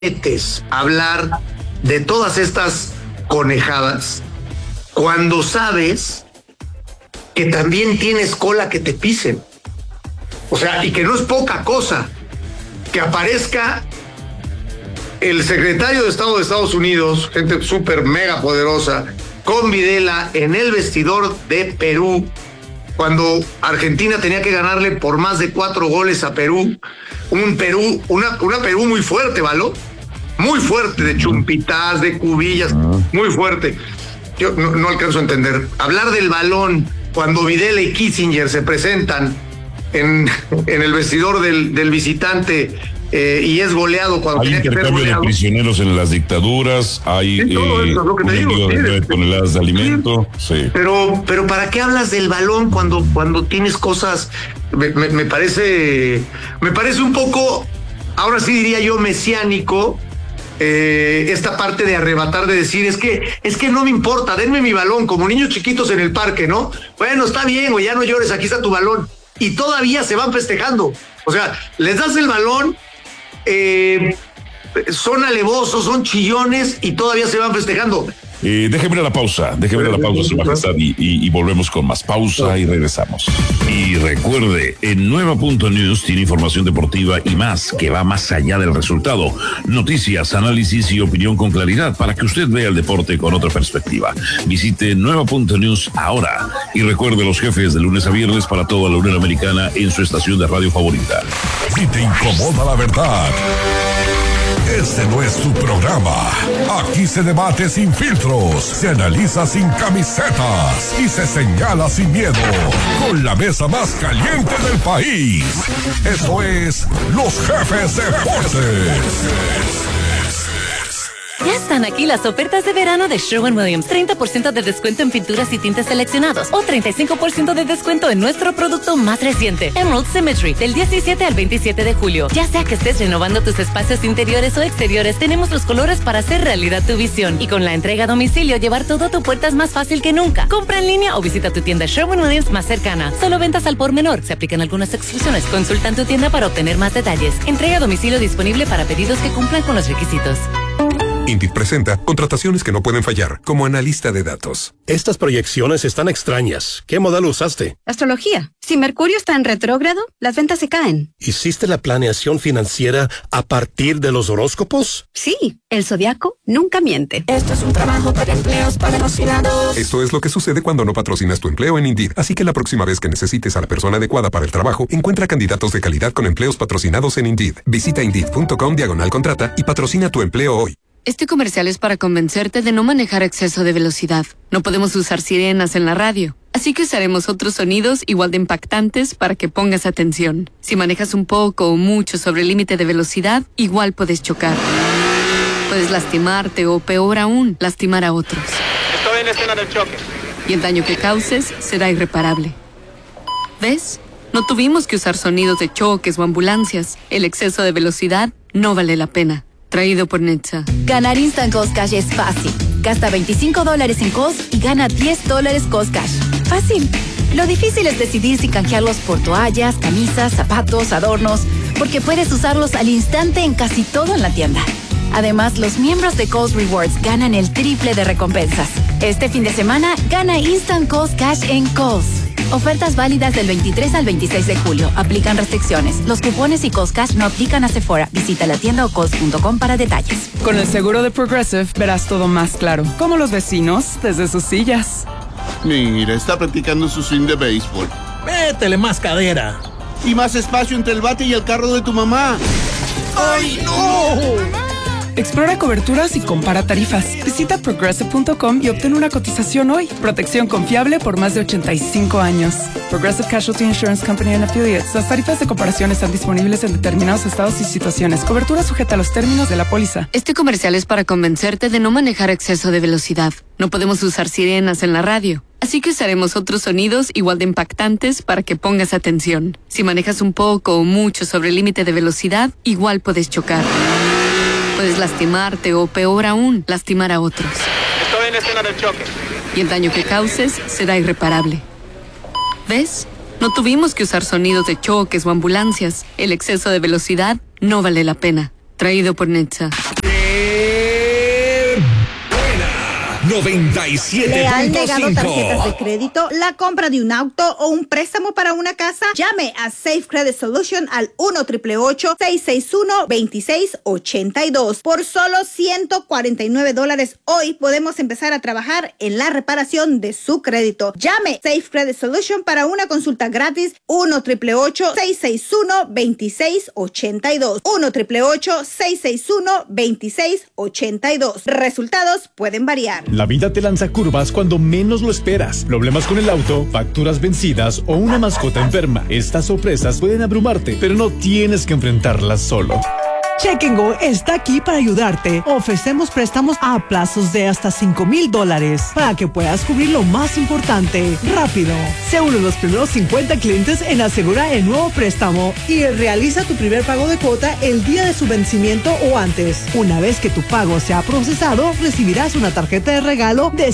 metes a hablar de todas estas conejadas cuando sabes que también tienes cola que te pisen? O sea, y que no es poca cosa que aparezca el secretario de Estado de Estados Unidos, gente súper mega poderosa, con Videla en el vestidor de Perú, cuando Argentina tenía que ganarle por más de 4 goles a Perú. Una Perú muy fuerte, ¿vale? Muy fuerte, de chumpitas, de cubillas, muy fuerte. Yo no alcanzo a entender. Hablar del balón cuando Videla y Kissinger se presentan en el vestidor del visitante y es goleado cuando hay intercambio de prisioneros en las dictaduras, hay sí, todo eso es lo que te digo, 9 toneladas de alimento. Sí. Pero ¿para qué hablas del balón cuando tienes cosas? Me parece un poco, ahora sí diría yo, mesiánico, esta parte de arrebatar, de decir, es que no me importa, denme mi balón, como niños chiquitos en el parque, ¿no? Bueno, está bien, güey, ya no llores, aquí está tu balón. Y todavía se van festejando. O sea, les das el balón, son alevosos, son chillones y todavía se van festejando. Déjeme ir a la pausa, Su Majestad, y volvemos con más pausa y regresamos. Y recuerde, en Nueva.News tiene información deportiva y más, que va más allá del resultado. Noticias, análisis y opinión con claridad para que usted vea el deporte con otra perspectiva. Visite Nueva.News ahora y recuerde los jefes de lunes a viernes para toda la Unión Americana en su estación de radio favorita. Si te incomoda la verdad, este no es tu programa. Aquí se debate sin filtros, se analiza sin camisetas y se señala sin miedo. Con la mesa más caliente del país. Eso es Los Jefes Deportes. Ya están aquí las ofertas de verano de Sherwin-Williams. 30% de descuento en pinturas y tintes seleccionados o 35% de descuento en nuestro producto más reciente, Emerald Symmetry, del 17 al 27 de julio. Ya sea que estés renovando tus espacios interiores o exteriores, tenemos los colores para hacer realidad tu visión. Y con la entrega a domicilio, llevar todo a tu puerta es más fácil que nunca. Compra en línea o visita tu tienda Sherwin-Williams más cercana. Solo ventas al por menor. Se aplican algunas exclusiones. Consulta en tu tienda para obtener más detalles. Entrega a domicilio disponible para pedidos que cumplan con los requisitos. Indeed presenta contrataciones que no pueden fallar, como analista de datos. Estas proyecciones están extrañas. ¿Qué modelo usaste? Astrología. Si Mercurio está en retrógrado, las ventas se caen. ¿Hiciste la planeación financiera a partir de los horóscopos? Sí, el zodiaco nunca miente. Esto es un trabajo para empleos patrocinados. Esto es lo que sucede cuando no patrocinas tu empleo en Indeed. Así que la próxima vez que necesites a la persona adecuada para el trabajo, encuentra candidatos de calidad con empleos patrocinados en Indeed. Visita Indeed.com/contrata y patrocina tu empleo hoy. Este comercial es para convencerte de no manejar a exceso de velocidad. No podemos usar sirenas en la radio, así que usaremos otros sonidos igual de impactantes para que pongas atención. Si manejas un poco o mucho sobre el límite de velocidad, igual puedes chocar. Puedes lastimarte o, peor aún, lastimar a otros. Estoy en la escena del choque. Y el daño que causes será irreparable. ¿Ves? No tuvimos que usar sonidos de choques o ambulancias. El exceso de velocidad no vale la pena. Traído por Netza. Ganar Instant Cost Cash es fácil. Gasta $25 en Cost y gana $10 Cost Cash. Fácil. Lo difícil es decidir si canjearlos por toallas, camisas, zapatos, adornos, porque puedes usarlos al instante en casi todo en la tienda. Además, los miembros de Cost Rewards ganan el triple de recompensas. Este fin de semana, gana Instant Cost Cash en Cost. Ofertas válidas del 23 al 26 de julio. Aplican restricciones. Los cupones y Cost Cash no aplican a Sephora. Visita la tienda o cost.com para detalles. Con el seguro de Progressive verás todo más claro. Como los vecinos desde sus sillas. Mira, está practicando su swing de béisbol. Métele más cadera. Y más espacio entre el bate y el carro de tu mamá. ¡Ay, no! Explora coberturas y compara tarifas. Visita Progressive.com y obtén una cotización hoy. Protección confiable por más de 85 años. Progressive Casualty Insurance Company and Affiliates. Las tarifas de comparación están disponibles en determinados estados y situaciones. Cobertura sujeta a los términos de la póliza. Este comercial es para convencerte de no manejar a exceso de velocidad. No podemos usar sirenas en la radio, así que usaremos otros sonidos igual de impactantes para que pongas atención. Si manejas un poco o mucho sobre el límite de velocidad, igual puedes chocar. Puedes lastimarte o, peor aún, lastimar a otros. Estoy en la escena del choque. Y el daño que causes será irreparable. ¿Ves? No tuvimos que usar sonidos de choques o ambulancias. El exceso de velocidad no vale la pena. Traído por Netza. 97.5. ¿Le han negado tarjetas de crédito, la compra de un auto o un préstamo para una casa? Llame a Safe Credit Solution al 1-888-661-2682. Por solo $149 hoy podemos empezar a trabajar en la reparación de su crédito. Llame Safe Credit Solution para una consulta gratis. 1-888-661-2682. 1-888-661-2682. Resultados pueden variar. La vida te lanza curvas cuando menos lo esperas. Problemas con el auto, facturas vencidas o una mascota enferma. Estas sorpresas pueden abrumarte, pero no tienes que enfrentarlas solo. Check and Go está aquí para ayudarte. Ofrecemos préstamos a plazos de hasta $5,000 para que puedas cubrir lo más importante rápido. Sé uno de los primeros 50 clientes en asegurar el nuevo préstamo y realiza tu primer pago de cuota el día de su vencimiento o antes. Una vez que tu pago sea procesado, recibirás una tarjeta de regalo de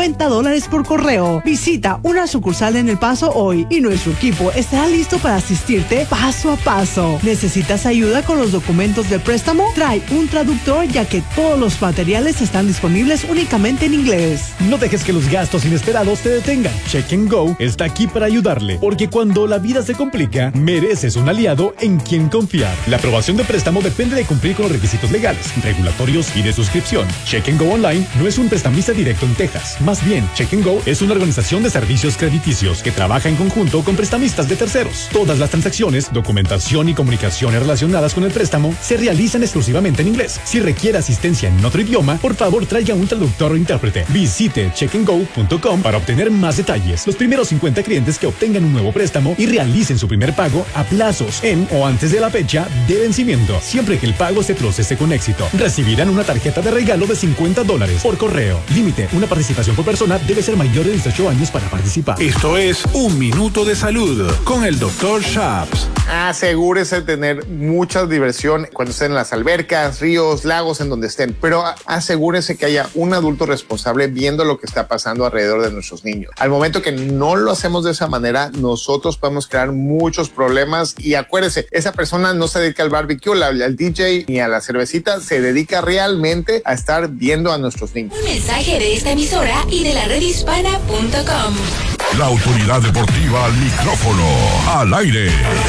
$50 por correo. Visita una sucursal en El Paso hoy y nuestro equipo estará listo para asistirte paso a paso. ¿Necesitas ayuda con los documentos de préstamo? Trae un traductor, ya que todos los materiales están disponibles únicamente en inglés. No dejes que los gastos inesperados te detengan. Check and Go está aquí para ayudarle, porque cuando la vida se complica, mereces un aliado en quien confiar. La aprobación de préstamo depende de cumplir con los requisitos legales, regulatorios y de suscripción. Check and Go Online no es un prestamista directo en Texas. Más bien, Check and Go es una organización de servicios crediticios que trabaja en conjunto con prestamistas de terceros. Todas las transacciones, documentación y comunicaciones relacionadas con el préstamo se realizan exclusivamente en inglés. Si requiere asistencia en otro idioma, por favor traiga un traductor o intérprete. Visite checkandgo.com para obtener más detalles. Los primeros 50 clientes que obtengan un nuevo préstamo y realicen su primer pago a plazos en o antes de la fecha de vencimiento, siempre que el pago se procese con éxito, recibirán una tarjeta de regalo de $50 por correo. Límite: una participación por persona, debe ser mayor de 18 años para participar. Esto es Un Minuto de Salud con el Dr. Shaps. Asegúrese de tener mucha diversión cuando estén en las albercas, ríos, lagos, en donde estén, pero asegúrese que haya un adulto responsable viendo lo que está pasando alrededor de nuestros niños. Al momento que no lo hacemos de esa manera, nosotros podemos crear muchos problemas. Y acuérdese, esa persona no se dedica al barbecue, al DJ ni a la cervecita, se dedica realmente a estar viendo a nuestros niños. Un mensaje de esta emisora y de la redhispana.com. La autoridad deportiva al micrófono, al aire.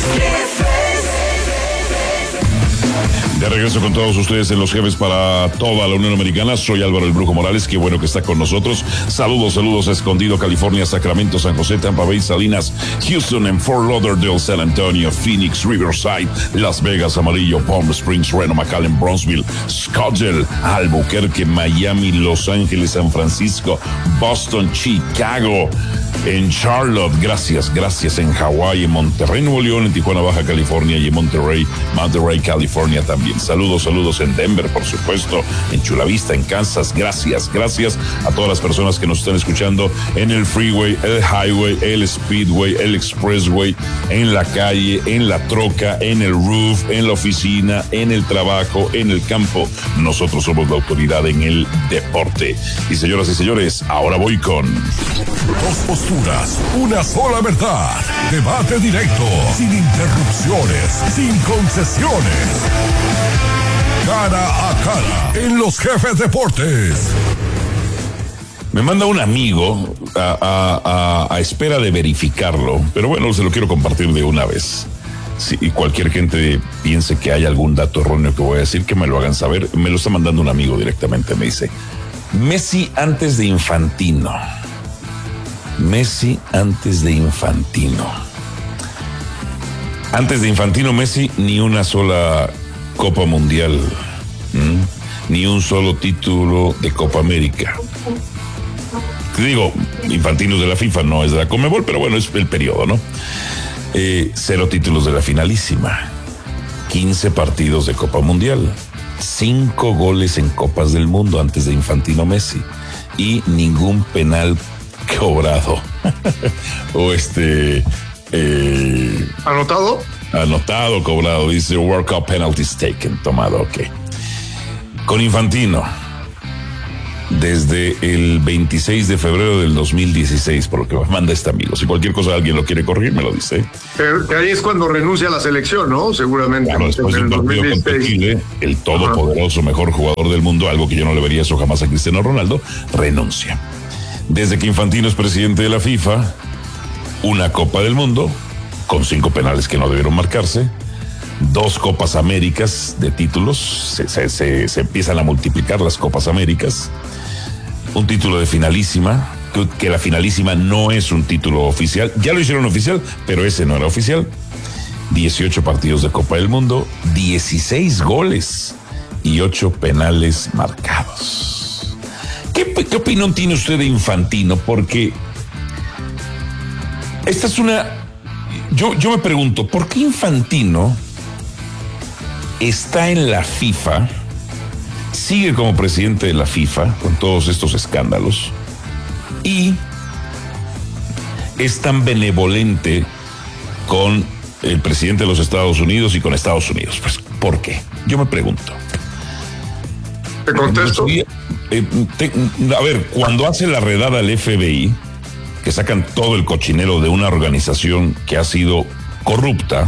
De regreso con todos ustedes en Los Jefes para toda la Unión Americana. Soy Álvaro el Brujo Morales, qué bueno que está con nosotros. Saludos a Escondido, California, Sacramento, San José, Tampa Bay, Salinas, Houston, en Fort Lauderdale, San Antonio, Phoenix, Riverside, Las Vegas, Amarillo, Palm Springs, Reno, McAllen, Bronzeville, Scottsdale, Albuquerque, Miami, Los Ángeles, San Francisco, Boston, Chicago, en Charlotte, gracias, en Hawái, en Monterrey, Nuevo León, en Tijuana, Baja California y en Monterrey, California también. Saludos en Denver, por supuesto, en Chula Vista, en Kansas. Gracias a todas las personas que nos están escuchando en el freeway, el highway, el speedway, el expressway, en la calle, en la troca, en el roof, en la oficina, en el trabajo, en el campo. Nosotros somos la autoridad en el deporte. Y señoras y señores, ahora voy con... Dos posturas, una sola verdad. Debate directo, sin interrupciones, sin concesiones. Cara a cara, en Los Jefes Deportes. Me manda un amigo a espera de verificarlo, pero bueno, se lo quiero compartir de una vez. Si cualquier gente piense que hay algún dato erróneo que voy a decir, que me lo hagan saber. Me lo está mandando un amigo directamente, me dice: Messi antes de Infantino. Antes de Infantino, Messi, ni una sola Copa Mundial, ni un solo título de Copa América. Digo, Infantino es de la FIFA, no es de la Conmebol, pero bueno, es el periodo, ¿no? 0 títulos de la finalísima, 15 partidos de Copa Mundial, 5 goles en Copas del Mundo antes de Infantino Messi, y ningún penal cobrado. O Anotado, cobrado, dice World Cup penalties taken, tomado, ok. Con Infantino, desde el 26 de febrero del 2016, por lo que me manda este amigo. Si cualquier cosa alguien lo quiere corregir, me lo dice. Pero ahí es cuando renuncia a la selección, ¿no? Seguramente. Claro, después de un partido contra Chile, el todopoderoso mejor jugador del mundo, algo que yo no le vería eso jamás a Cristiano Ronaldo, renuncia. Desde que Infantino es presidente de la FIFA, una Copa del Mundo, con 5 penales que no debieron marcarse, 2 Copas Américas de títulos, se empiezan a multiplicar las Copas Américas, un título de finalísima, que la finalísima no es un título oficial, ya lo hicieron oficial, pero ese no era oficial, 18 partidos de Copa del Mundo, 16 goles y 8 penales marcados. ¿Qué opinión tiene usted de Infantino? Porque esta es una... Yo me pregunto, ¿por qué Infantino está en la FIFA, sigue como presidente de la FIFA con todos estos escándalos y es tan benevolente con el presidente de los Estados Unidos y con Estados Unidos? Pues, ¿por qué? Yo me pregunto. ¿Te contesto? A ver, cuando hace la redada al FBI, que sacan todo el cochinero de una organización que ha sido corrupta,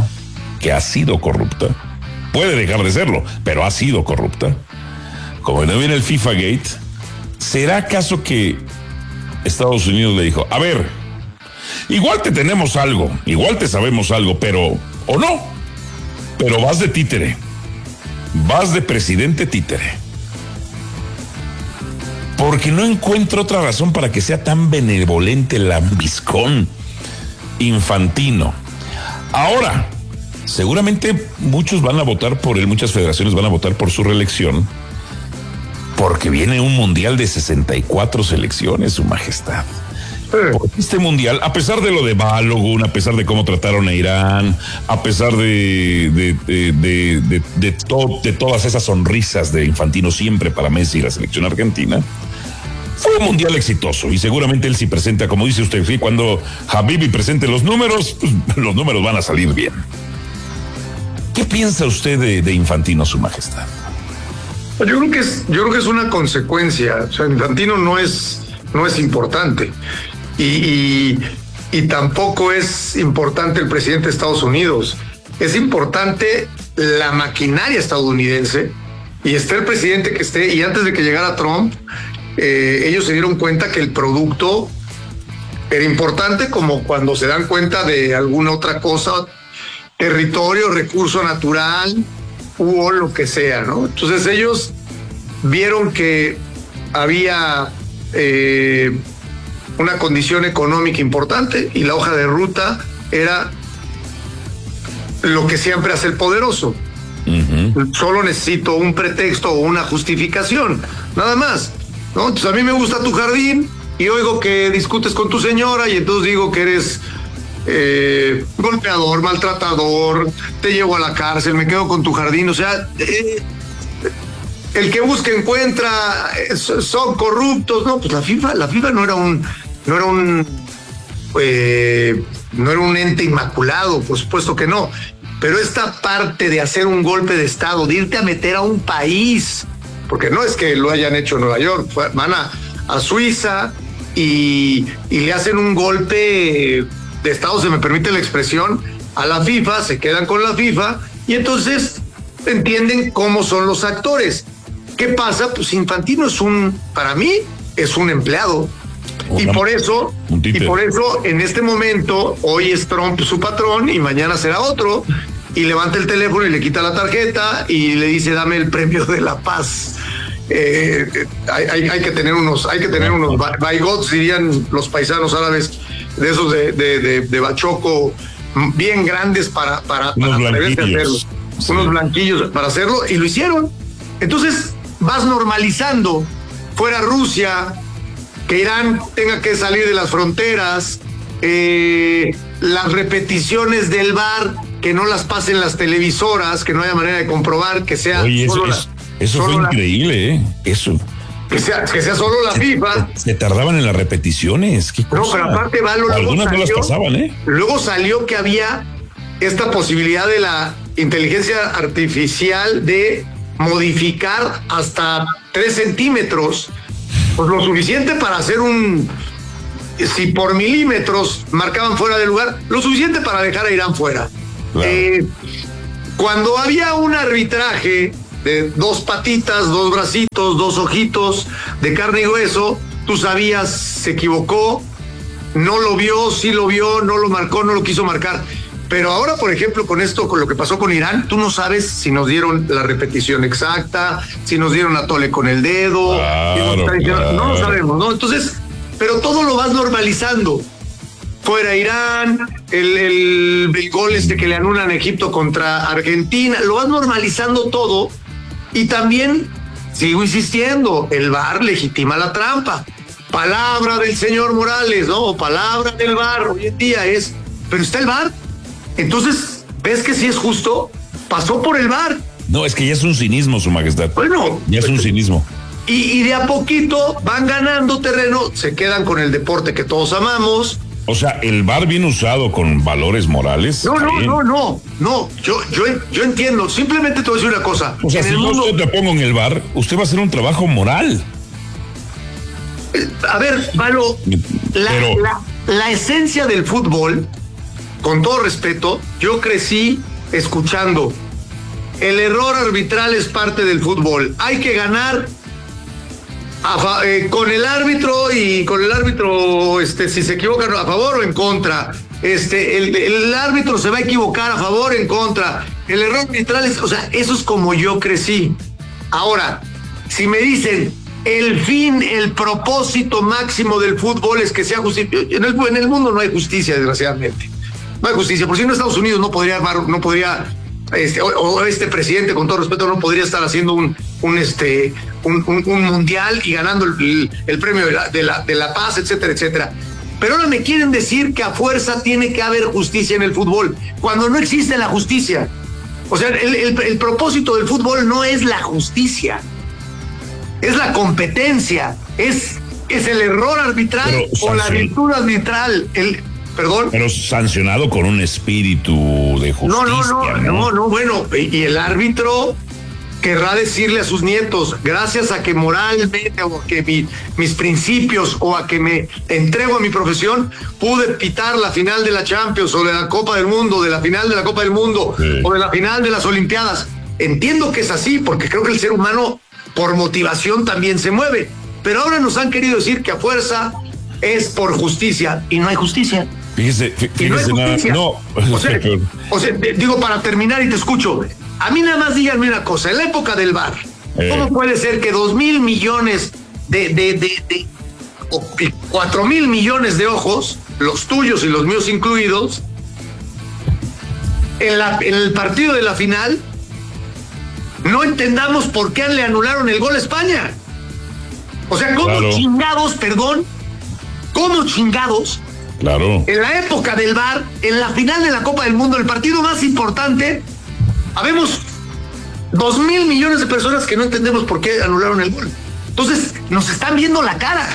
puede dejar de serlo, pero ha sido corrupta, como no viene el FIFA Gate, ¿será acaso que Estados Unidos le dijo, a ver, igual te tenemos algo, igual te sabemos algo, pero, o no, pero vas de títere, vas de presidente títere? Porque no encuentro otra razón para que sea tan benevolente el lambiscón Infantino. Ahora, seguramente muchos van a votar por él, muchas federaciones van a votar por su reelección, porque viene un mundial de 64 selecciones, Su Majestad. Porque este mundial, a pesar de lo de Balogun, a pesar de cómo trataron a Irán, a pesar de todas esas sonrisas de Infantino siempre para Messi y la selección argentina, fue un mundial exitoso y seguramente él si presenta, como dice usted, ¿sí? Cuando Habibi presente los números, pues, los números van a salir bien. ¿Qué piensa usted de Infantino, Su Majestad? Yo creo que es una consecuencia. O sea, Infantino no es importante y tampoco es importante el presidente de Estados Unidos. Es importante la maquinaria estadounidense y esté el presidente que esté. Y antes de que llegara Trump, ellos se dieron cuenta que el producto era importante, como cuando se dan cuenta de alguna otra cosa, territorio, recurso natural o lo que sea, ¿no? Entonces ellos vieron que había una condición económica importante y la hoja de ruta era lo que siempre hace el poderoso. Solo necesito un pretexto o una justificación, nada más, ¿no? Entonces a mí me gusta tu jardín y oigo que discutes con tu señora y entonces digo que eres golpeador, maltratador, te llevo a la cárcel, me quedo con tu jardín. O sea, el que busca encuentra, son corruptos. No, pues la FIFA no era un ente inmaculado, por supuesto que no. Pero esta parte de hacer un golpe de Estado, de irte a meter a un país, porque no es que lo hayan hecho en Nueva York, van a Suiza y le hacen un golpe de Estado, se me permite la expresión, a la FIFA, se quedan con la FIFA y entonces entienden cómo son los actores. ¿Qué pasa? Pues Infantino para mí, es un empleado. Y por eso en este momento, hoy es Trump su patrón y mañana será otro, y levanta el teléfono y le quita la tarjeta y le dice, dame el premio de la paz. Hay que tener unos baigots, dirían los paisanos árabes, de esos de bachoco bien grandes para atreverse a hacerlo. Sí. Unos blanquillos para hacerlo, y lo hicieron. Entonces vas normalizando, fuera Rusia, que Irán tenga que salir de las fronteras, las repeticiones del VAR, que no las pasen las televisoras, que no haya manera de comprobar, que sea... Oye, eso fue increíble, ¿eh? Eso. Que sea solo la FIFA. Se tardaban en las repeticiones. ¿Qué cosa? No, pero aparte, algunas no las pasaban, ¿eh? Luego salió que había esta posibilidad de la inteligencia artificial de modificar hasta 3 centímetros Pues lo suficiente para hacer si por milímetros marcaban fuera de lugar, lo suficiente para dejar a Irán fuera. Claro. Cuando había un arbitraje de 2 patitas, 2 bracitos, 2 ojitos de carne y hueso, tú sabías, se equivocó, no lo vio, sí lo vio, no lo marcó, no lo quiso marcar. Pero ahora, por ejemplo, con lo que pasó con Irán, tú no sabes si nos dieron la repetición exacta, si nos dieron a tole con el dedo, claro. No lo sabemos, ¿no? Entonces, pero todo lo vas normalizando. Fuera Irán, el gol que le anulan a Egipto contra Argentina, lo vas normalizando todo. Y también, sigo insistiendo, el VAR legitima la trampa. Palabra del señor Morales, ¿no? Palabra del VAR hoy en día pero está el VAR. Entonces, ¿ves que sí es justo? Pasó por el VAR. No, es que ya es un cinismo, Su Majestad. Bueno. Ya es un cinismo. Y de a poquito van ganando terreno, se quedan con el deporte que todos amamos. O sea, ¿el VAR bien usado con valores morales? No. Yo entiendo. Simplemente te voy a decir una cosa. O sea, si yo te pongo en el VAR, usted va a hacer un trabajo moral. A ver, Valo, la esencia del fútbol, con todo respeto, yo crecí escuchando. El error arbitral es parte del fútbol. Hay que ganar con el árbitro y con el árbitro, si se equivocan a favor o en contra. El árbitro se va a equivocar a favor o en contra. El error arbitral eso es como yo crecí. Ahora, si me dicen el propósito máximo del fútbol es que sea justicia. En el mundo no hay justicia, desgraciadamente. No hay justicia. Por si no, Estados Unidos no podría este presidente, con todo respeto, no podría estar haciendo un mundial y ganando el premio de la paz, etcétera, etcétera. Pero ahora me quieren decir que a fuerza tiene que haber justicia en el fútbol, cuando no existe la justicia. O sea, el propósito del fútbol no es la justicia, es la competencia, es el error arbitral o la virtud arbitral. Perdón. Pero sancionado con un espíritu de justicia. No, bueno, y el árbitro querrá decirle a sus nietos, gracias a que moralmente o a que mis principios o a que me entrego a mi profesión, pude pitar la final de la Champions o de la Copa del Mundo, de la final de la Copa del Mundo, sí, o de la final de las Olimpiadas. Entiendo que es así, porque creo que el ser humano por motivación también se mueve, pero ahora nos han querido decir que a fuerza es por justicia, y no hay justicia. Fíjese no. O sea, digo, para terminar y te escucho, a mí nada más díganme una cosa, en la época del VAR, ¿cómo puede ser que 2,000 millones o 4,000 millones de ojos, los tuyos y los míos incluidos, en el partido de la final, no entendamos por qué le anularon el gol a España? O sea, ¿cómo chingados? Claro. En la época del VAR, en la final de la Copa del Mundo, el partido más importante, habemos 2,000 millones de personas que no entendemos por qué anularon el gol. Entonces, nos están viendo la cara.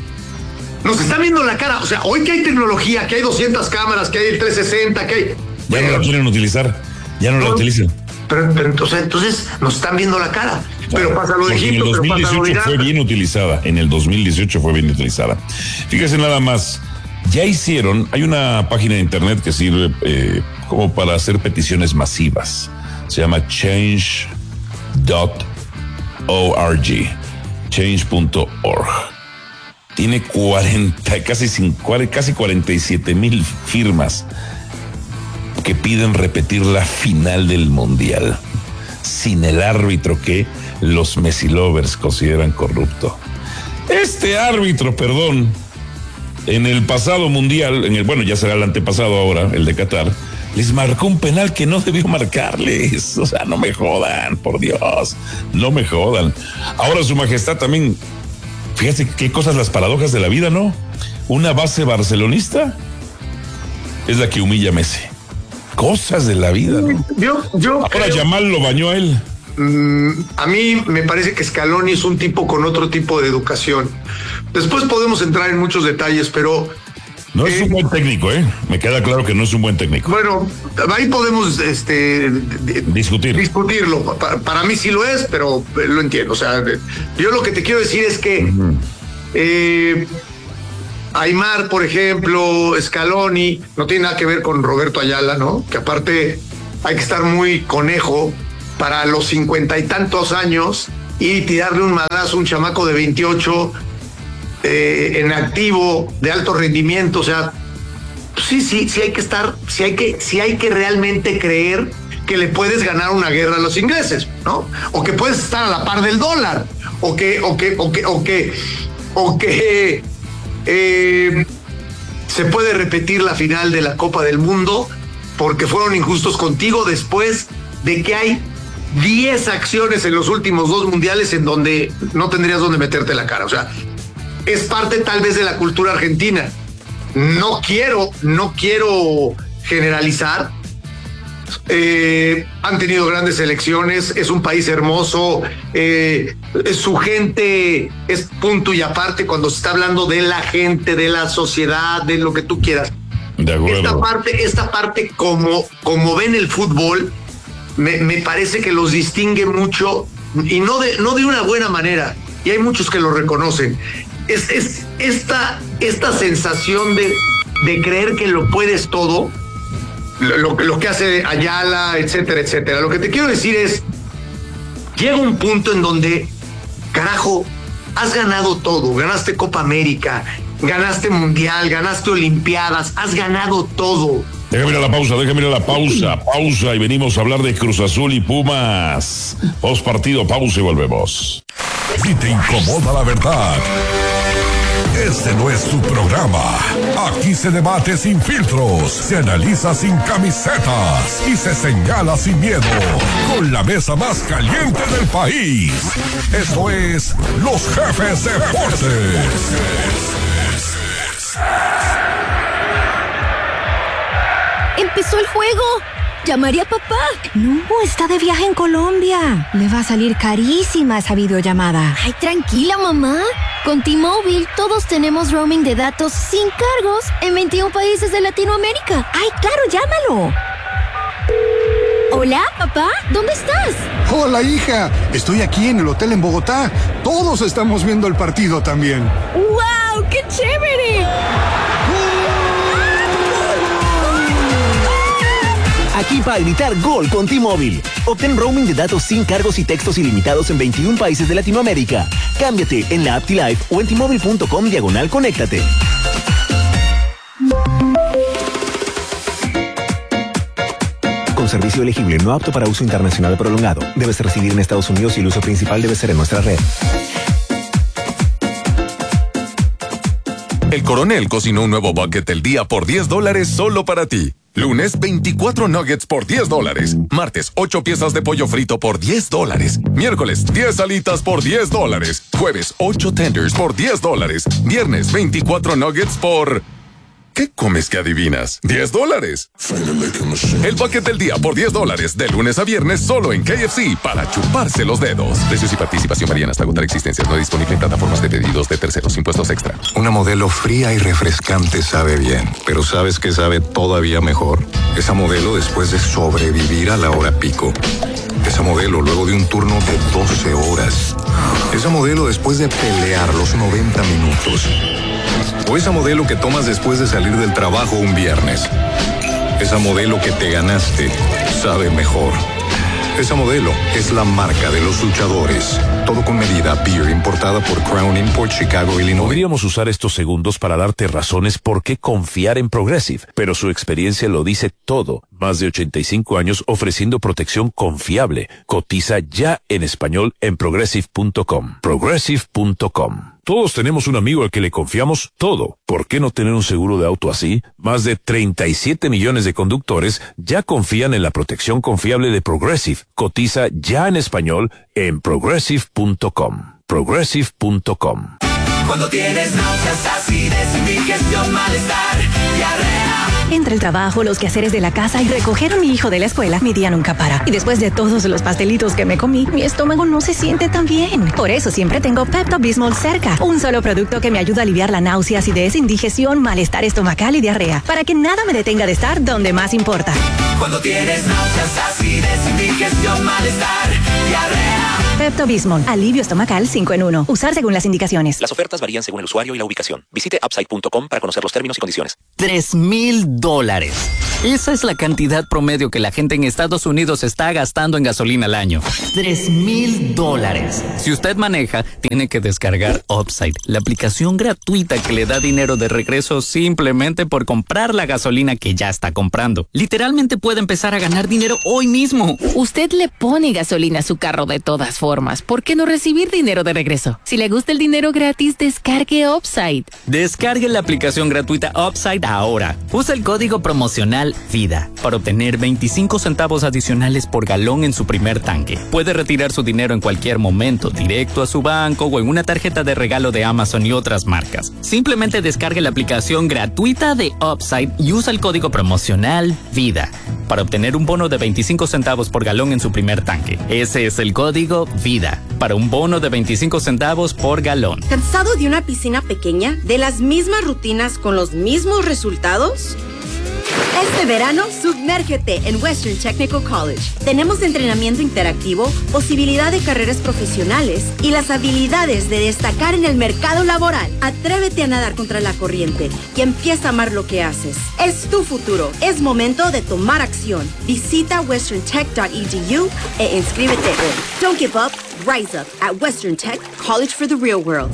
O sea, hoy que hay tecnología, que hay 200 cámaras, que hay el 360, que hay... Ya no la quieren utilizar. Ya no la utilizan. Pero entonces nos están viendo la cara. Pero pasa lo de Egipto, en el 2018 fue bien utilizada. En el 2018 fue bien utilizada. Fíjese nada más. Ya hay una página de internet que sirve como para hacer peticiones masivas. Se llama change.org. Change.org. Tiene casi 47,000 firmas que piden repetir la final del Mundial sin el árbitro que los Messi lovers consideran corrupto. Este árbitro, en el pasado mundial, ya será el antepasado ahora, el de Qatar, les marcó un penal que no debió marcarles. O sea, no me jodan, por Dios, no me jodan. Ahora Su Majestad también, fíjate qué cosas, las paradojas de la vida, ¿no? Una base barcelonista es la que humilla a Messi. Cosas de la vida, ¿no? Ahora Yamal lo bañó a él. A mí me parece que Scaloni es un tipo con otro tipo de educación. Después podemos entrar en muchos detalles, pero... No es un buen técnico, ¿eh? Me queda claro que no es un buen técnico. Bueno, ahí podemos discutirlo. Para mí sí lo es, pero lo entiendo. O sea, yo lo que te quiero decir es que Aimar, por ejemplo, Scaloni, no tiene nada que ver con Roberto Ayala, ¿no? Que aparte hay que estar muy conejo para los 50 y tantos años y tirarle un madrazo a un chamaco de 28 en activo, de alto rendimiento. O sea, sí hay que estar, sí hay que realmente creer que le puedes ganar una guerra a los ingleses, ¿no? O que puedes estar a la par del dólar, o que se puede repetir la final de la Copa del Mundo porque fueron injustos contigo después de que hay 10 acciones en los últimos 2 mundiales en donde no tendrías donde meterte la cara. O sea, es parte tal vez de la cultura argentina. No quiero generalizar. Han tenido grandes elecciones, es un país hermoso, su gente es punto y aparte cuando se está hablando de la gente, de la sociedad, de lo que tú quieras. De acuerdo. Esta parte como ven el fútbol, me parece que los distingue mucho y no de una buena manera, y hay muchos que lo reconocen. Es esta sensación de creer que lo puedes todo, lo que hace Ayala, etcétera, etcétera. Lo que te quiero decir es, llega un punto en donde, carajo, has ganado todo, ganaste Copa América, ganaste Mundial, ganaste Olimpiadas, has ganado todo. Déjame ir a la pausa, y venimos a hablar de Cruz Azul y Pumas. Post partido, pausa y volvemos. Si te incomoda la verdad, este no es tu programa. Aquí se debate sin filtros, se analiza sin camisetas y se señala sin miedo. Con la mesa más caliente del país. Esto es Los Jefes Deportes. ¡Empezó el juego! ¿Llamaré a papá? No, está de viaje en Colombia. Le va a salir carísima esa videollamada. Ay, tranquila, mamá. Con T-Mobile todos tenemos roaming de datos sin cargos en 21 países de Latinoamérica. ¡Ay, claro, llámalo! Hola, papá, ¿dónde estás? Hola, hija. Estoy aquí en el hotel en Bogotá. Todos estamos viendo el partido también. ¡Wow! ¡Qué chévere! Aquí para gritar gol con T-Mobile. Obtén roaming de datos sin cargos y textos ilimitados en 21 países de Latinoamérica. Cámbiate en la app T-Life o en T-Mobile.com/conéctate. Con servicio elegible, no apto para uso internacional prolongado. Debes residir en Estados Unidos y el uso principal debe ser en nuestra red. El Coronel cocinó un nuevo bucket del día por $10 solo para ti. Lunes, 24 nuggets por $10. Martes, 8 piezas de pollo frito por $10. Miércoles, 10 alitas por $10. Jueves, 8 tenders por $10. Viernes, 24 nuggets por... ¿Qué comes que adivinas? $10. El bucket del día por $10, de lunes a viernes solo en KFC para chuparse los dedos. Precios y participación varían hasta agotar existencias. No disponible en plataformas de pedidos de terceros, impuestos extra. Una Modelo fría y refrescante sabe bien, pero ¿sabes qué sabe todavía mejor? Esa Modelo después de sobrevivir a la hora pico. Esa Modelo luego de un turno de 12 horas. Esa Modelo después de pelear los 90 minutos. O esa Modelo que tomas después de salir del trabajo un viernes. Esa Modelo que te ganaste sabe mejor. Esa Modelo es la marca de los luchadores. Todo con medida. Beer importada por Crown Import, Chicago, Illinois. Podríamos usar estos segundos para darte razones por qué confiar en Progressive, pero su experiencia lo dice todo. Más de 85 años ofreciendo protección confiable. Cotiza ya en español en Progressive.com. Progressive.com. Todos tenemos un amigo al que le confiamos todo. ¿Por qué no tener un seguro de auto así? Más de 37 millones de conductores ya confían en la protección confiable de Progressive. Cotiza ya en español en Progressive.com. Progressive.com. Cuando tienes náuseas, acidez, indigestión, malestar, diarrea. Entre el trabajo, los quehaceres de la casa y recoger a mi hijo de la escuela, mi día nunca para. Y después de todos los pastelitos que me comí, mi estómago no se siente tan bien. Por eso siempre tengo Pepto-Bismol cerca. Un solo producto que me ayuda a aliviar la náusea, acidez, indigestión, malestar estomacal y diarrea. Para que nada me detenga de estar donde más importa. Cuando tienes náuseas, acidez, indigestión, malestar, diarrea. Pepto-Bismol, alivio estomacal 5 en 1. Usar según las indicaciones. Las ofertas varían según el usuario y la ubicación. Visite upside.com para conocer los términos y condiciones. $3,000. Esa es la cantidad promedio que la gente en Estados Unidos está gastando en gasolina al año. $3,000. Si usted maneja, tiene que descargar Upside, la aplicación gratuita que le da dinero de regreso simplemente por comprar la gasolina que ya está comprando. Literalmente puede empezar a ganar dinero hoy mismo. Usted le pone gasolina a su carro de todas formas. ¿Por qué no recibir dinero de regreso? Si le gusta el dinero gratis, descargue Upside. Descargue la aplicación gratuita Upside ahora. Usa el código promocional VIDA para obtener 25 centavos adicionales por galón en su primer tanque. Puede retirar su dinero en cualquier momento, directo a su banco o en una tarjeta de regalo de Amazon y otras marcas. Simplemente descargue la aplicación gratuita de Upside y usa el código promocional VIDA para obtener un bono de 25 centavos por galón en su primer tanque. Ese es el código VIDA para un bono de 25 centavos por galón. ¿Cansado de una piscina pequeña? ¿De las mismas rutinas con los mismos resultados? Este verano, sumérgete en Western Technical College. Tenemos entrenamiento interactivo, posibilidad de carreras profesionales y las habilidades de destacar en el mercado laboral. Atrévete a nadar contra la corriente y empieza a amar lo que haces. Es tu futuro. Es momento de tomar acción. Visita westerntech.edu e inscríbete hoy. Don't give up, rise up at Western Tech College for the Real World.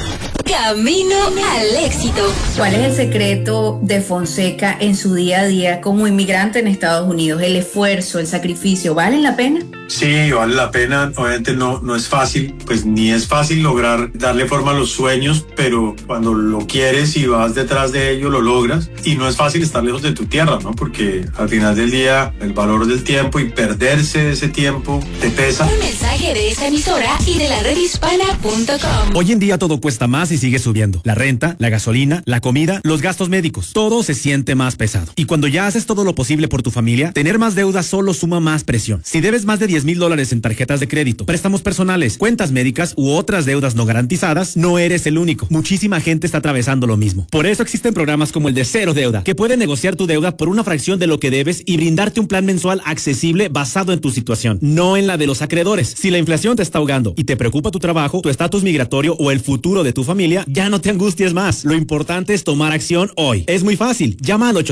Camino al éxito. ¿Cuál es el secreto de Fonseca en su día a día como inmigrante en Estados Unidos? ¿El esfuerzo, el sacrificio, valen la pena? Sí, vale la pena. Obviamente no es fácil, pues ni es fácil lograr darle forma a los sueños, pero cuando lo quieres y vas detrás de ello, lo logras. Y no es fácil estar lejos de tu tierra, ¿no? Porque al final del día, el valor del tiempo y perderse ese tiempo te pesa. Un mensaje de esta emisora y de la redhispana.com. Hoy en día todo cuesta más y sigue subiendo. La renta, la gasolina, la comida, los gastos médicos. Todo se siente más pesado. Y cuando ya haces todo lo posible por tu familia, tener más deuda solo suma más presión. Si debes más de $10,000 en tarjetas de crédito, préstamos personales, cuentas médicas u otras deudas no garantizadas, no eres el único. Muchísima gente está atravesando lo mismo. Por eso existen programas como el de Cero Deuda, que puede negociar tu deuda por una fracción de lo que debes y brindarte un plan mensual accesible basado en tu situación, no en la de los acreedores. Si la inflación te está ahogando y te preocupa tu trabajo, tu estatus migratorio o el futuro de tu familia, ya no te angusties más. Lo importante es tomar acción hoy. Es muy fácil. Llama al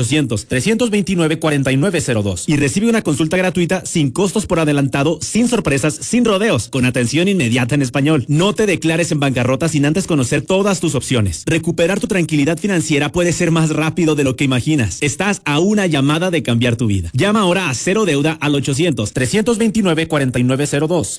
800-329-4902 y recibe una consulta gratuita sin costos por adelantado, sin sorpresas, sin rodeos, con atención inmediata en español. No te declares en bancarrota sin antes conocer todas tus opciones. Recuperar tu tranquilidad financiera puede ser más rápido de lo que imaginas. Estás a una llamada de cambiar tu vida. Llama ahora a Cero Deuda al 800-329-4902.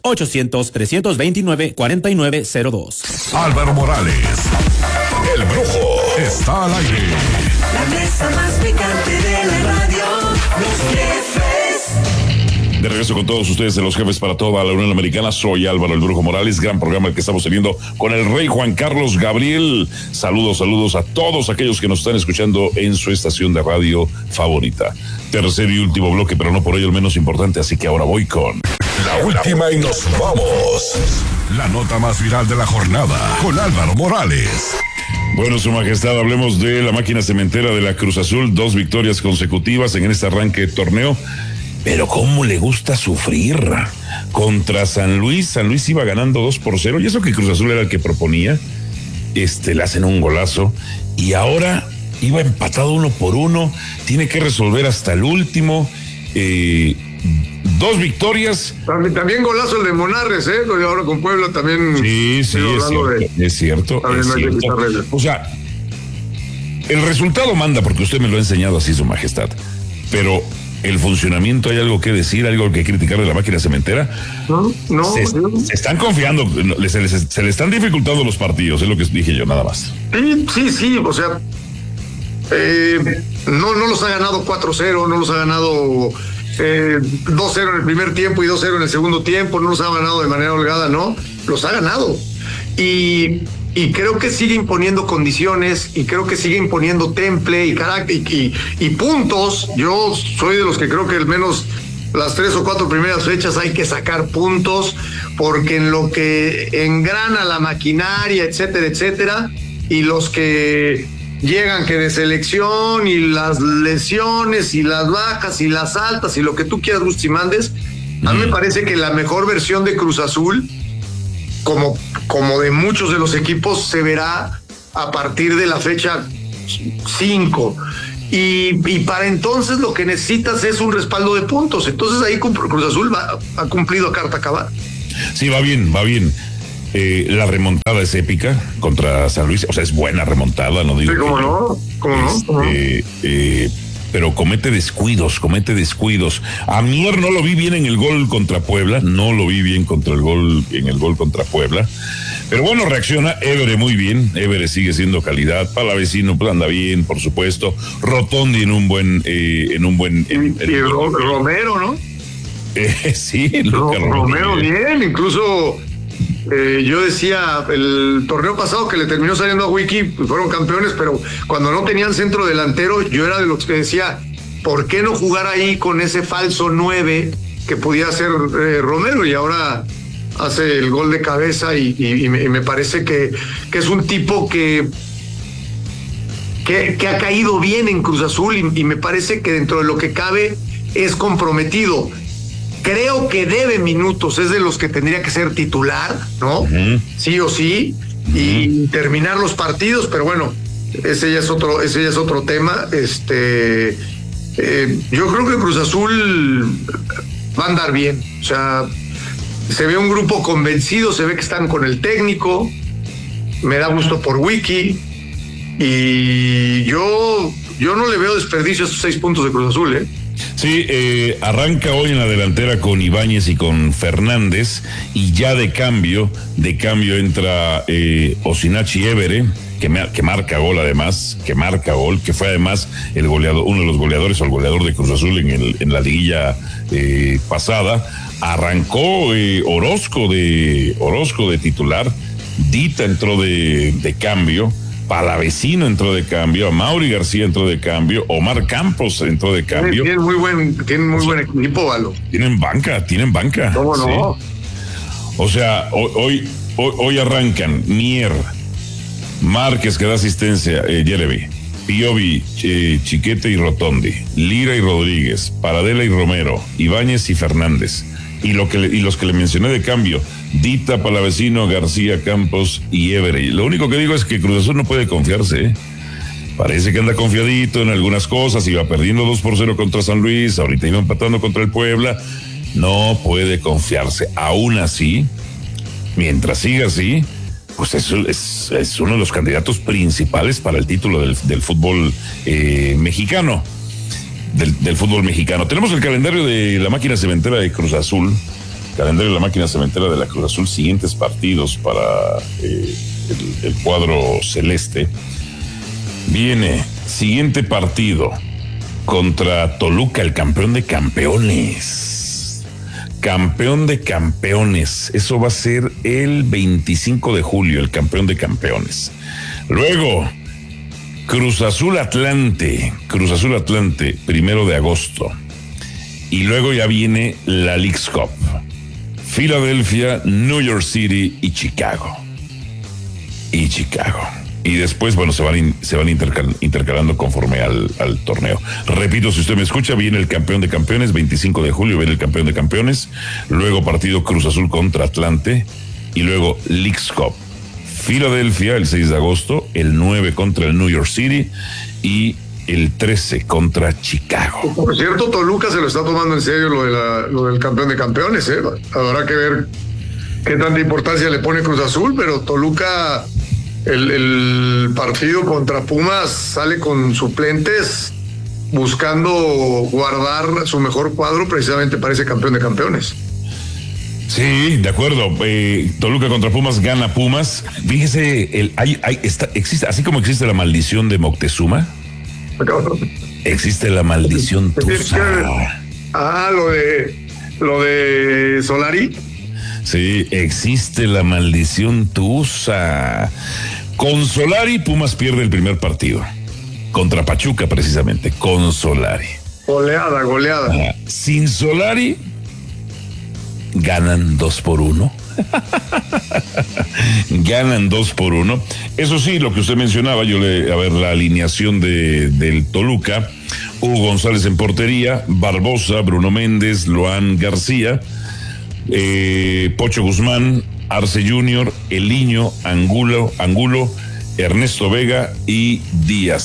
800-329-4902. Álvaro Morales, el Brujo, está al aire. La mesa más picante de la radio, los jefes. De regreso con todos ustedes en Los Jefes para toda la Unión Americana. Soy Álvaro el Brujo Morales. Gran programa el que estamos teniendo con el rey Juan Carlos Gabriel. Saludos a todos aquellos que nos están escuchando en su estación de radio favorita. Tercer y último bloque, pero no por ello el menos importante, así que ahora voy con la última y nos vamos. La nota más viral de la jornada con Álvaro Morales. Bueno, Su Majestad, hablemos de la máquina cementera de la Cruz Azul. 2 victorias consecutivas en este arranque de torneo. Pero cómo le gusta sufrir. Contra San Luis. San Luis iba ganando 2-0. Y eso que Cruz Azul era el que proponía. Le hacen un golazo. Y ahora iba empatado 1-1. Tiene que resolver hasta el último. 2 victorias. También golazo el de Monarres, y ahora con Puebla también. Sí, es cierto. O sea, el resultado manda porque usted me lo ha enseñado así, Su Majestad. Pero el funcionamiento, ¿hay algo que decir, algo que criticar de la máquina cementera? No. Se están confiando, se le están dificultando los partidos, es lo que dije yo, nada más. Sí, o sea, no los ha ganado 4-0, no los ha ganado 2-0 en el primer tiempo y 2-0 en el segundo tiempo, no los ha ganado de manera holgada, no, los ha ganado. Y creo que sigue imponiendo condiciones y creo que sigue imponiendo temple y carácter y puntos. Yo soy de los que creo que al menos las 3 o 4 primeras fechas hay que sacar puntos, porque en lo que engrana la maquinaria, etcétera, y los que llegan que de selección y las lesiones y las bajas y las altas y lo que tú quieras, Gusti Mandes, a mí me parece que la mejor versión de Cruz Azul como de muchos de los equipos, se verá a partir de la fecha 5. Y para entonces lo que necesitas es un respaldo de puntos. Entonces ahí Cruz Azul ha cumplido a carta cabal. Sí, va bien. La remontada es épica contra San Luis. O sea, es buena remontada, no digo. Sí, ¿cómo no? Pero comete descuidos. A Mier no lo vi bien en el gol contra Puebla. En el gol contra Puebla. Pero bueno, reacciona. Évere muy bien. Évere sigue siendo calidad. Palavecino pues anda bien, por supuesto. Rotondi en un buen. Romero, ¿no? Sí, Romero bien. Incluso yo decía el torneo pasado que le terminó saliendo a Wiki, pues fueron campeones, pero cuando no tenían centro delantero, yo era de los que decía, ¿por qué no jugar ahí con ese falso 9 que podía ser Romero? Y ahora hace el gol de cabeza y me parece que es un tipo que ha caído bien en Cruz Azul y me parece que dentro de lo que cabe es comprometido. Creo que debe minutos, es de los que tendría que ser titular, ¿no? Sí o sí, y terminar los partidos, pero bueno, ese ya es otro tema. Yo creo que Cruz Azul va a andar bien, o sea, se ve un grupo convencido, se ve que están con el técnico, me da gusto por Wiki, y yo no le veo desperdicio a estos 6 puntos de Cruz Azul, ¿eh? Sí, arranca hoy en la delantera con Ibáñez y con Fernández, y ya de cambio entra Osinachi Évere, que marca gol además, que fue además el goleador, uno de los goleadores o el goleador de Cruz Azul en la liguilla pasada. Arrancó Orozco de titular, Dita entró de cambio, Palavecino entró de cambio, Mauri García entró de cambio, Omar Campos entró de cambio. Tienen muy buen equipo, Valo. Tienen banca. ¿Cómo no? Sí. O sea, hoy arrancan Mier, Márquez que da asistencia, Yelevi, Piovi, Chiquete y Rotondi, Lira y Rodríguez, Paradela y Romero, Ibáñez y Fernández. Y los que le mencioné de cambio, Dita, Palavecino, García, Campos y Évere. Lo único que digo es que Cruz Azul no puede confiarse, ¿eh? Parece que anda confiadito en algunas cosas, iba perdiendo 2-0 contra San Luis, ahorita iba empatando contra el Puebla. No puede confiarse. Aún así, mientras siga así, pues es uno de los candidatos principales para el título del fútbol mexicano. Del fútbol mexicano. Tenemos el calendario de la máquina cementera de Cruz Azul. Calendario de la máquina cementera de la Cruz Azul. Siguientes partidos para el cuadro celeste. Viene siguiente partido contra Toluca, el campeón de campeones. Campeón de campeones. Eso va a ser el 25 de julio, el campeón de campeones. Luego Cruz Azul Atlante, 1 de agosto. Y luego ya viene la Leagues Cup. Filadelfia, New York City y Chicago. Y después, bueno, se van intercalando conforme al torneo. Repito, si usted me escucha, viene el campeón de campeones, 25 de julio viene el campeón de campeones. Luego partido Cruz Azul contra Atlante. Y luego Leagues Cup. Filadelfia el 6 de agosto, el 9 contra el New York City y el 13 contra Chicago. Por cierto, Toluca se lo está tomando en serio lo del campeón de campeones, ¿eh? Habrá que ver qué tanta importancia le pone Cruz Azul, pero Toluca, el partido contra Pumas sale con suplentes buscando guardar su mejor cuadro precisamente para ese campeón de campeones. Sí, de acuerdo. Toluca contra Pumas, gana Pumas. Fíjese, existe, así como existe la maldición de Moctezuma, existe la maldición Tusa. Lo de Solari. Sí, existe la maldición Tusa. Con Solari, Pumas pierde el primer partido. Contra Pachuca, precisamente, con Solari. Goleada. Sin Solari, ganan 2-1. Ganan 2-1. Eso sí, lo que usted mencionaba, la alineación del Toluca: Hugo González en portería, Barbosa, Bruno Méndez, Loan García, Pocho Guzmán, Arce Junior, Eliño, Angulo, Ernesto Vega y Díaz,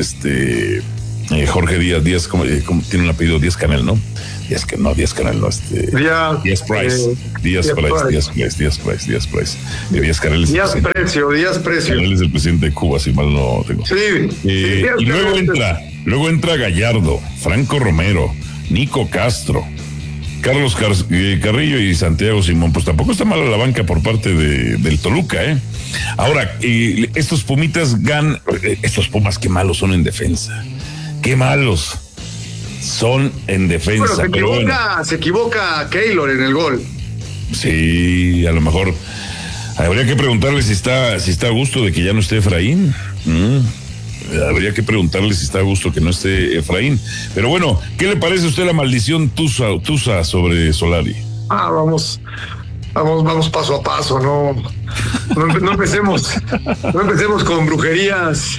Jorge Díaz, como tiene un apellido Díaz Canel, ¿no? Díaz Canel, no, Díaz Price. Díaz Price. Díaz Canel es Díaz Precio. Canel es el presidente de Cuba, si mal no tengo. Sí. Y luego entra Gallardo, Franco Romero, Nico Castro, Carlos Carrillo y Santiago Simón. Pues tampoco está mala la banca por parte del Toluca, ¿eh? Ahora, estos estos Pumas, qué malos son en defensa. Qué malos son en defensa. Bueno, se equivoca Keylor en el gol. Sí, a lo mejor habría que preguntarle si está a gusto de que ya no esté Efraín. Habría que preguntarle si está a gusto que no esté Efraín. Pero bueno, ¿qué le parece a usted la maldición Tusa sobre Solari? Vamos paso a paso, no empecemos con brujerías.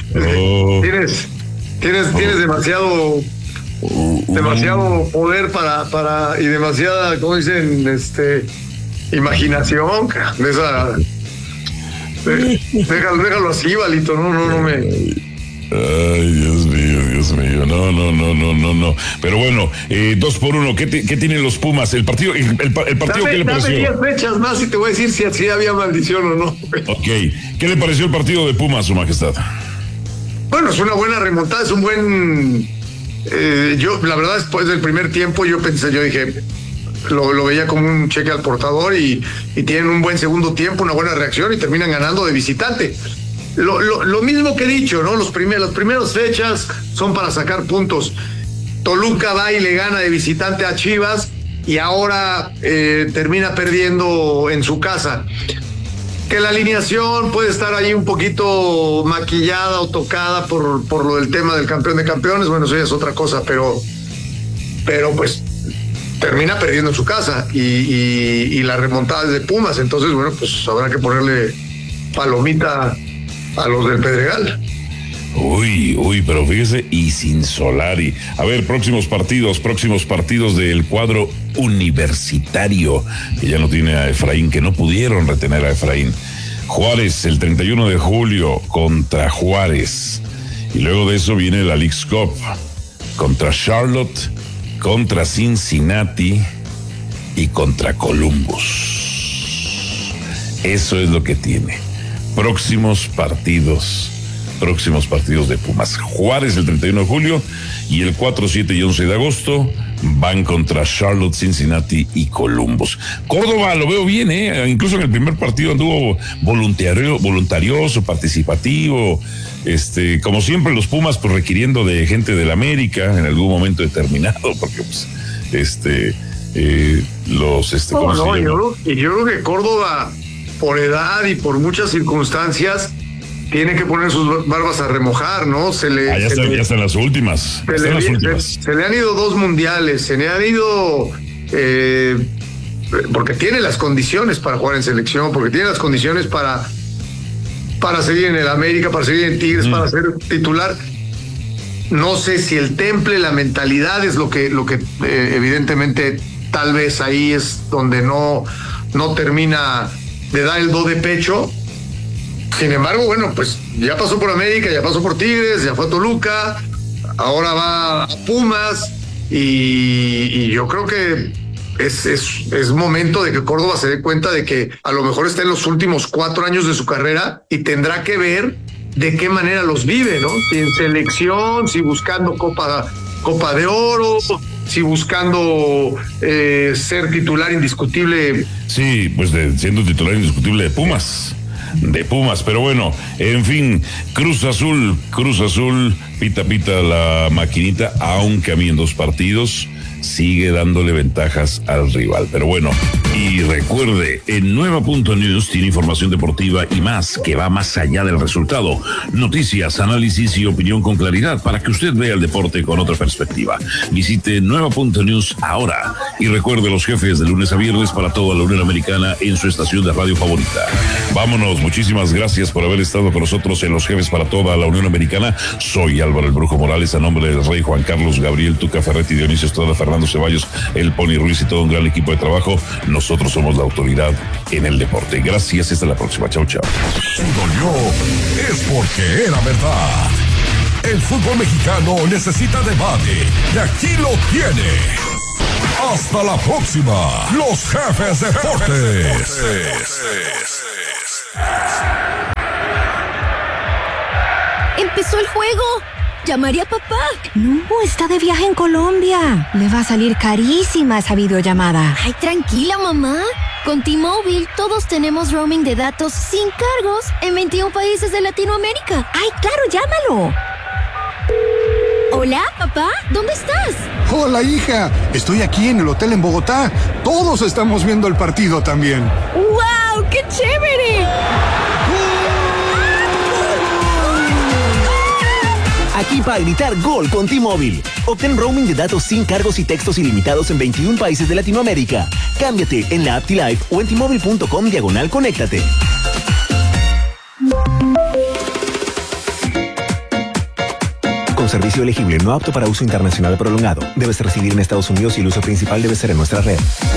Tienes demasiado poder para y demasiada, ¿cómo dicen? Imaginación de esa. Déjalo así, Valito, no me. Ay, Dios mío, no. Pero bueno, 2-1, ¿qué tienen los Pumas? El partido, ¿qué le pareció? Dame 10 fechas más y te voy a decir si había maldición o no. Ok, ¿qué le pareció el partido de Pumas, Su Majestad? Bueno, es una buena remontada, es un buen... yo, la verdad, después del primer tiempo, yo dije, lo veía como un cheque al portador y tienen un buen segundo tiempo, una buena reacción y terminan ganando de visitante. Lo mismo que he dicho, ¿no? Las primeras fechas son para sacar puntos. Toluca va y le gana de visitante a Chivas y ahora termina perdiendo en su casa. Que la alineación puede estar ahí un poquito maquillada o tocada por lo del tema del campeón de campeones, bueno, eso ya es otra cosa, pero pues termina perdiendo en su casa y la remontada es de Pumas, entonces bueno, pues habrá que ponerle palomita a los del Pedregal. Uy, pero fíjese, y sin Solari. A ver, próximos partidos del cuadro universitario, que ya no tiene a Efraín, que no pudieron retener a Efraín. Juárez, el 31 de julio, contra Juárez. Y luego de eso viene la Leagues Cup, contra Charlotte, contra Cincinnati y contra Columbus. Eso es lo que tiene. Próximos partidos de Pumas. Juárez el 31 de julio y el 4, 7 y 11 de agosto van contra Charlotte, Cincinnati y Columbus. Córdoba lo veo bien, incluso en el primer partido anduvo voluntarioso, participativo, como siempre los Pumas pues requiriendo de gente del América en algún momento determinado, porque pues yo creo que Córdoba, por edad y por muchas circunstancias, tiene que poner sus barbas a remojar, ¿no? Ya están las últimas. Se le han ido 2 mundiales, se le han ido porque tiene las condiciones para jugar en selección, porque tiene las condiciones para seguir en el América, para seguir en Tigres, para ser titular. No sé si el temple, la mentalidad es lo que evidentemente tal vez ahí es donde no termina de dar el do de pecho. Sin embargo, bueno, pues ya pasó por América, ya pasó por Tigres, ya fue a Toluca, ahora va a Pumas y yo creo que es momento de que Córdoba se dé cuenta de que a lo mejor está en los últimos 4 años de su carrera y tendrá que ver de qué manera los vive, ¿no? Si en selección, si buscando Copa de Oro, si buscando ser titular indiscutible. Sí, pues siendo titular indiscutible de Pumas, pero bueno, en fin, Cruz Azul, pita la maquinita, aunque a mí en 2 partidos sigue dándole ventajas al rival. Pero bueno, y recuerde, en Nueva.News tiene información deportiva y más, que va más allá del resultado. Noticias, análisis y opinión con claridad para que usted vea el deporte con otra perspectiva. Visite Nueva.News ahora y recuerde los jefes de lunes a viernes para toda la Unión Americana en su estación de radio favorita. Vámonos, muchísimas gracias por haber estado con nosotros en los jefes para toda la Unión Americana. Soy Álvaro el Brujo Morales, a nombre del Rey Juan Carlos, Gabriel Tuca Ferretti, Dionisio Estrada Fernández Fernando Ceballos, el Pony Ruiz y todo un gran equipo de trabajo. Nosotros somos la autoridad en el deporte. Gracias y hasta la próxima. Chau, chau. Si dolió, es porque era verdad. El fútbol mexicano necesita debate y aquí lo tiene. Hasta la próxima. Los Jefes Deportes. ¡Empezó el juego! ¡Llamaré a papá! No, está de viaje en Colombia. Le va a salir carísima esa videollamada. Ay, tranquila, mamá. Con T-Mobile todos tenemos roaming de datos sin cargos en 21 países de Latinoamérica. ¡Ay, claro, llámalo! Hola, papá, ¿dónde estás? Hola, hija. Estoy aquí en el hotel en Bogotá. Todos estamos viendo el partido también. ¡Wow! ¡Qué chévere! Aquí para gritar gol con T-Mobile. Obtén roaming de datos sin cargos y textos ilimitados en 21 países de Latinoamérica. Cámbiate en la app T-Life o en T-Mobile.com/conéctate. Con servicio elegible, no apto para uso internacional prolongado. Debes residir en Estados Unidos y el uso principal debe ser en nuestra red.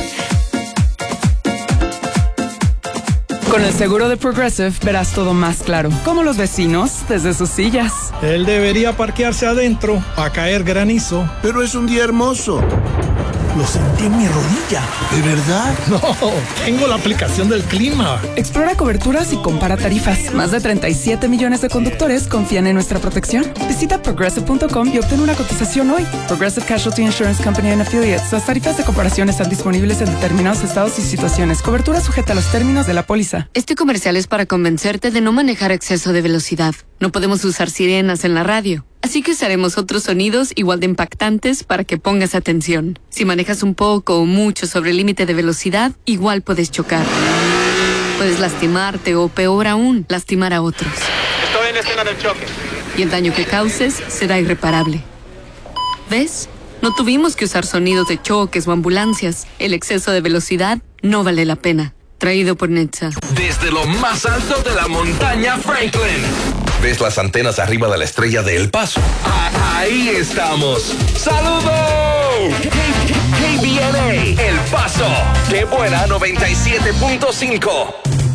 Con el seguro de Progressive verás todo más claro, como los vecinos desde sus sillas. Él debería parquearse adentro a caer granizo. Pero es un día hermoso. Lo sentí en mi rodilla. ¿De verdad? No, tengo la aplicación del clima. Explora coberturas y compara tarifas. Más de 37 millones de conductores confían en nuestra protección. Visita Progressive.com y obtén una cotización hoy. Progressive Casualty Insurance Company and Affiliates. Las tarifas de comparación están disponibles en determinados estados y situaciones. Cobertura sujeta a los términos de la póliza. Este comercial es para convencerte de no manejar a exceso de velocidad. No podemos usar sirenas en la radio. Así que usaremos otros sonidos igual de impactantes para que pongas atención. Si manejas un poco o mucho sobre el límite de velocidad, igual puedes chocar. Puedes lastimarte o, peor aún, lastimar a otros. Estoy en la escena del choque. Y el daño que causes será irreparable. ¿Ves? No tuvimos que usar sonidos de choques o ambulancias. El exceso de velocidad no vale la pena. Traído por Netza. Desde lo más alto de la montaña Franklin. ¿Ves las antenas arriba de la estrella de El Paso? Ahí estamos. ¡Saludos! KBNA, El Paso. ¡Qué buena 97.5!